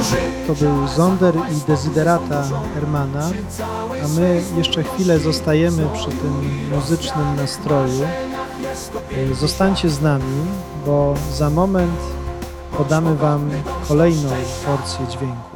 To był Zonder i Desiderata Hermana, a my jeszcze chwilę zostajemy przy tym muzycznym nastroju. Zostańcie z nami, bo za moment podamy Wam kolejną porcję dźwięku.